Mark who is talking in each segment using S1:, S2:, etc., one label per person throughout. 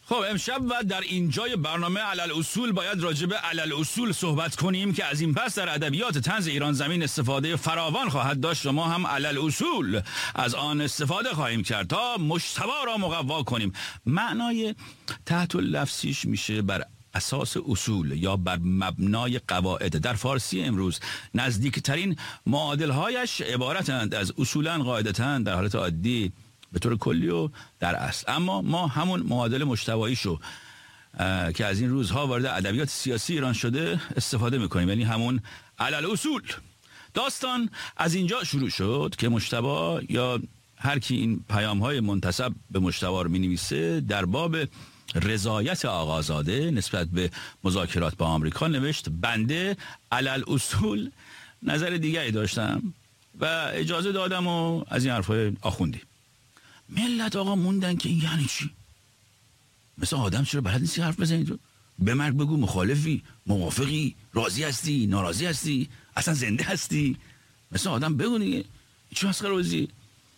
S1: خب امشب و در اینجای برنامه علل اصول باید راجع به علل اصول صحبت کنیم که از این پس در ادبیات طنز ایران زمین استفاده فراوان خواهد داشت و ما هم علل اصول از آن استفاده خواهیم کرد تا مجتبی را مقوا کنیم. معنای تحت لفظیش میشه بر اساس اصول یا بر مبنای قواعد. در فارسی امروز نزدیکترین معادلهایش عبارتند از اصولا قاعدتاً در حالت عادی به طور کلی و در اصل. اما ما همون معادل مجتباییشو که از این روزها وارد ادبیات سیاسی ایران شده استفاده میکنیم، یعنی همون علل اصول. داستان از اینجا شروع شد که مجتبی یا هر کی این پیام‌های منتسب به مجتبی رو می‌نویسه در باب رضایت آقازاده نسبت به مذاکرات با آمریکا نوشت بنده علل اصول نظر دیگری داشتم و اجازه دادم و از این حرفای آخوندی. ملت آقا موندن که این یعنی چی؟ مثل آدم چرا بلد نیستی حرف بزنی تو؟ به مرگ بگو مخالفی، موافقی، راضی هستی، ناراضی هستی، اصلا زنده هستی. مثل آدم بگو دیگه. چی مسخره بازی؟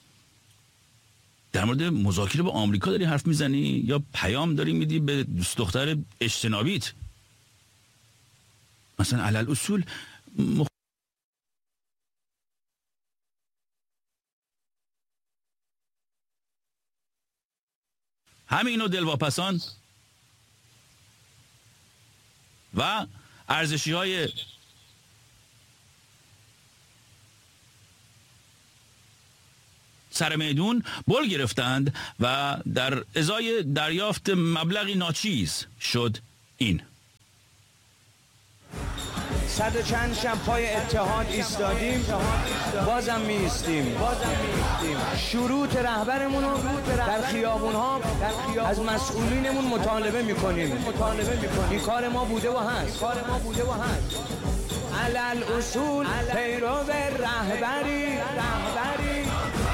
S1: در مورد مذاکره با آمریکا داری حرف میزنی یا پیام داری میدی به دوست دختر اجتنابیت؟ مثلا علل اصول همینو دلواپسان و ارزشی های سر میدون بل گرفتند و در ازای دریافت مبلغی ناچیز شد این.
S2: صد و چند شب پای اتحاد ایستادیم، بازم می ایستیم. شروط رهبرمون رو در خیابون‌ها از مسئولینمون مطالبه می‌کنیم. این کار ما بوده و هست. علل اصول پیرو رهبری